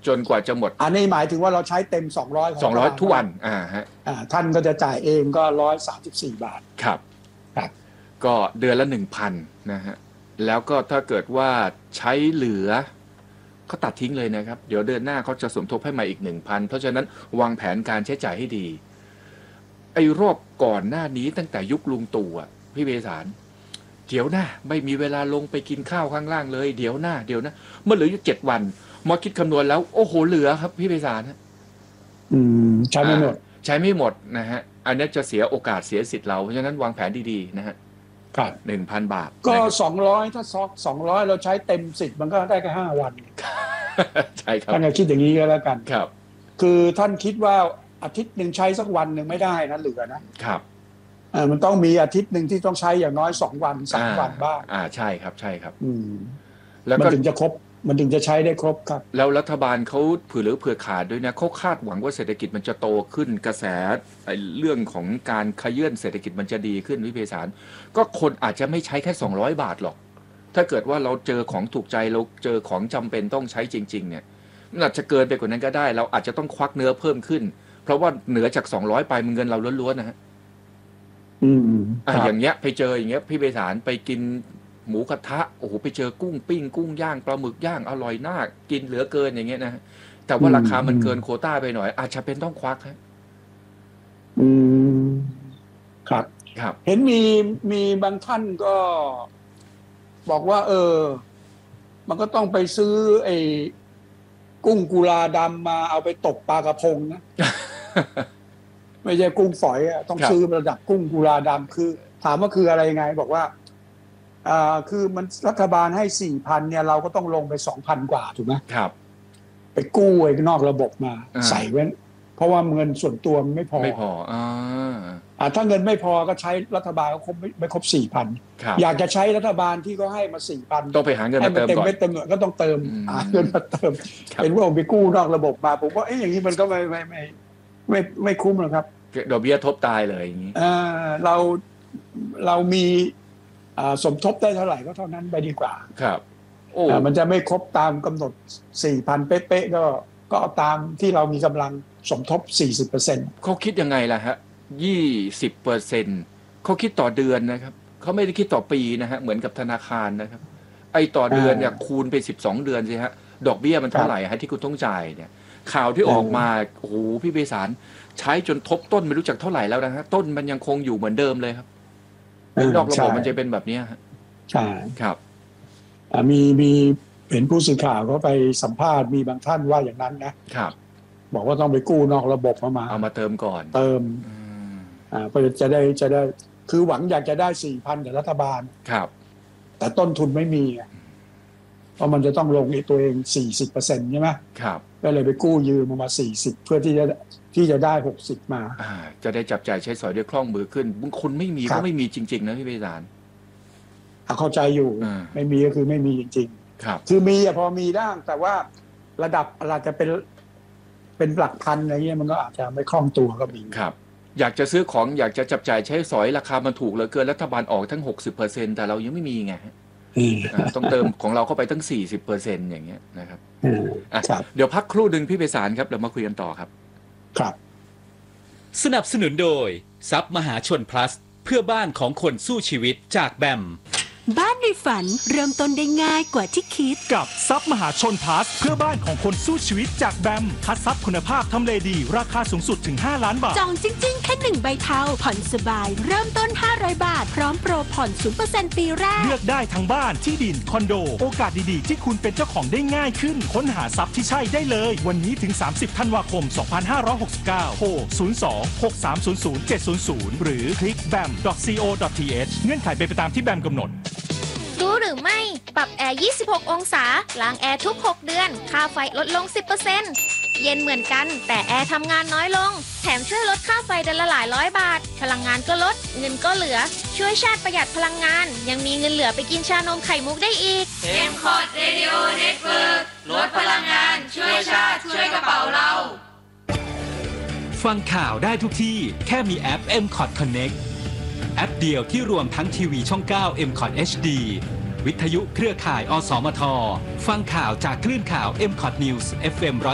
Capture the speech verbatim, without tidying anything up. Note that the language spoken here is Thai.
จนกว่าจะหมดอันนี้หมายถึงว่าเราใช้เต็มสองร้อยสองร้อยทุกวันอ่าฮะอ่าท่านก็จะจ่ายเองก็หนึ่งร้อยสามสิบสี่บาทครับครับก็เดือนละ หนึ่งพัน นะฮะแล้วก็ถ้าเกิดว่าใช้เหลือเขาตัดทิ้งเลยนะครับเดี๋ยวเดือนหน้าเขาจะสมทบให้มาอีก หนึ่งพัน เพราะฉะนั้นวางแผนการใช้จ่ายให้ดีไอ้รอบก่อนหน้านี้ตั้งแต่ยุคลุงตู่อ่ะพี่เบสารเดี๋ยวหน้าไม่มีเวลาลงไปกินข้าวข้างล่างเลยเดี๋ยวหน้าเดี๋ยวนะเมื่อเหลืออยู่เจ็ดวันมอคิดคำนวณแล้วโอ้โหเหลือครับพี่เบสารอืมใช้ไม่หมดใช้ไม่หมดนะฮะอันนี้จะเสียโอกาสเสียสิทธิ์เราเพราะฉะนั้นวางแผนดีๆนะฮะครับหนึ่งพัน บาทก็สองร้อยถ้าซอกสองร้อยเราใช้เต็มสิทธิ์มันก็ได้แค่ห้าวันใช่ครับท่านคิดอย่างนี้ก็แล้วกันครับคือท่านคิดว่าอาทิตย์นึงใช้สักวันนึงไม่ได้นะเหลือนะครับเออมันต้องมีอาทิตย์นึงที่ต้องใช้อย่างน้อยสองวันสามวันบ้างอ่าใช่ครับใช่ครับอืมแล้วมันถึงจะครบมันถึงจะใช้ได้ครบครับแล้วรัฐบาลเขาเผื่อหรือเผื่อขาดด้วยนะเขาคาดหวังว่าเศรษฐกิจมันจะโตขึ้นกระแสเรื่องของการขยื่นเศรษฐกิจมันจะดีขึ้นวิเพศารก็คนอาจจะไม่ใช้แค่สองร้อยบาทหรอกถ้าเกิดว่าเราเจอของถูกใจเราเจอของจำเป็นต้องใช้จริงๆเนี่ยมันอาจจะเกินไปกว่านั้นก็ได้เราอาจจะต้องควักเนื้อเพิ่มขึ้นเพราะว่าเหนือจากสองร้อยไปมันเงินเราล้วนๆนะฮะอืมอ่าอย่างเงี้ยไปเจออย่างเงี้ยพี่เบสารไปกินหมูกระทะโอ้โหไปเจอกุ้งปิ้งกุ้งย่างปลาหมึกย่างอร่อยน่ากินเหลือเกินอย่างเงี้ยนะแต่ว่าราคามันเกินโควต้าไปหน่อยอาจจะเป็นต้องควักฮะอืมครับครับเห็นมีมีบางท่านก็บอกว่าเออมันก็ต้องไปซื้อไอ้กุ้งกุลาดำมาเอาไปตกปลากระพงนะ ไม่ใช่กุ้งฝอยอ่ะต้องซื้อระดับกุ้งกุลาดำคือถามว่าคืออะไรไงบอกว่าอ่าคือมันรัฐบาลให้ สี่พัน เนี่ยเราก็ต้องลงไป สองพัน กว่าถูกไหมครับไปกู้ไอ้นอกระบบมาใส่ไว้เพราะว่าเงินส่วนตัวมันไม่พอไม่พออ่าอ่าถ้าเงินไม่พอก็ใช้รัฐบาลก็ครบไม่ไม่ครบ สี่พัน อยากจะใช้รัฐบาลที่ก็ให้มา สี่พันต้องไปหาเงินมาเติมก่อนไม่เต็มเงินก็ต้องเติมหาเงินมาเติมเป็นว่าไปกู้นอกระบบมาผมว่าเอ๊ะอย่างนี้มันก็ไม่ไม่ไม่ไม่ไม่คุ้มหรอกครับดอกเบี้ยทบตายเลยอย่างนี้อ่าเราเรามีสมทบได้เท่าไหร่ก็เท่านั้นไปดีกว่าครับโอ้มันจะไม่ครบตามกำหนด สี่พัน เป๊ะๆก็ก็เอาตามที่เรามีกำลังสมทบ สี่สิบเปอร์เซ็นต์เขาคิดยังไงล่ะฮะ ยี่สิบเปอร์เซ็นต์ เขาคิดต่อเดือนนะครับเขาไม่ได้คิดต่อปีนะฮะเหมือนกับธนาคารนะครับไอ้ต่อเดือนเนี่ยคูณไปสิบสองเดือนสิฮะดอกเบี้ยมันเท่าไหร่ฮะที่คุณต้องจ่ายเนี่ยข่าวที่ออกมาโอ้โหพี่เบสารใช้จนทบต้นไม่รู้จักเท่าไหร่แล้วนะฮะต้นมันยังคงอยู่เหมือนเดิมเลยครับนอกระบบมันจะเป็นแบบนี้ฮะใช่ครับมีมีเห็นผู้สื่อข่าวเขาไปสัมภาษณ์มีบางท่านว่าอย่างนั้นนะครับบอกว่าต้องไปกู้นอกระบบมาเอามาเติมก่อนเติมอ่าเพื่อจะได้จะได้คือหวังอยากจะได้ สี่พัน จากรัฐบาลครับแต่ต้นทุนไม่มีเพราะมันจะต้องลงในตัวเอง สี่สิบเปอร์เซ็นต์ ใช่ไหมครับก็เลยไปกู้ยืมมาสี่สิบเพื่อที่จะที่จะได้หกสิบมาอ่าจะได้จับจ่ายใช้สอยได้คล่องมือขึ้นบางคนไม่มีก็ไม่มีจริงๆนะพี่เบสารเข้าใจอยู่ไม่มีก็คือไม่มีจริงๆครับคือมีพอมีได้แต่ว่าระดับอาจจะเป็นเป็นหลักพันอะไรเงี้ยมันก็อาจจะไม่คล่องตัวก็มีครับอยากจะซื้อของอยากจะจับจ่ายใช้สอยราคามันถูกเหลือเกินรัฐบาลออกทั้ง หกสิบเปอร์เซ็นต์ แต่เรายังไม่มีไงต้องเติมของเราเข้าไปตั้ง สี่สิบเปอร์เซ็นต์ อย่างเงี้ยนะครับอ่ะเดี๋ยวพักครู่นึงพี่เบสารครับเรามาคุยกันต่อครับครับสนับสนุนโดยทรัพย์มหาชน plus เพื่อบ้านของคนสู้ชีวิตจากแบมบ้านในฝันเริ่มต้นได้ง่ายกว่าที่คิดกับทรัพย์มหาชนพลัสเพื่อบ้านของคนสู้ชีวิตจากแบมคัดทรัพย์คุณภาพทำเลดีราคาสูงสุดถึงห้าล้านบาทจองจริงๆแค่หนึ่งใบเทาผ่อนสบายเริ่มต้นห้าร้อยบาทพร้อมโปรผ่อน ศูนย์เปอร์เซ็นต์ ปีแรกเลือกได้ทั้งบ้านที่ดินคอนโดโอกาสดีๆที่คุณเป็นเจ้าของได้ง่ายขึ้นค้นหาทรัพย์ที่ใช่ได้เลยวันนี้ถึงสามสิบธันวาคมสองพันห้าร้อยหกสิบเก้าโทรศูนย์ สอง หก สาม ศูนย์ ศูนย์ เจ็ด ศูนย์ ศูนย์หรือคลิก แบม ดอท ซี โอ ดอท ที เอช เงื่อนไขเป็นไปตามที่แบมกำหนดรู้หรือไม่ปรับแอร์ยี่สิบหกองศาล้างแอร์ทุกหกเดือนค่าไฟลดลง สิบเปอร์เซ็นต์ เย็นเหมือนกันแต่แอร์ทำงานน้อยลงแถมช่วยลดค่าไฟเดือนละหลายร้อยบาทพลังงานก็ลดเงินก็เหลือช่วยชาติประหยัดพลังงานยังมีเงินเหลือไปกินชานมไข่มุกได้อีกเอ็ม คอร์ด Radio Network ลดพลังงานช่วยชาติช่วยกระเป๋าเราฟังข่าวได้ทุกที่แค่มีแอป เอ็ม คอร์ด Connect แอปเดียวที่รวมทั้งทีวีช่องเก้า เอ็ม คอร์ด เอช ดี วิทยุเครือข่ายอสมทฟังข่าวจากคลื่นข่าว เอ็ม คอร์ด News เอฟ เอ็ม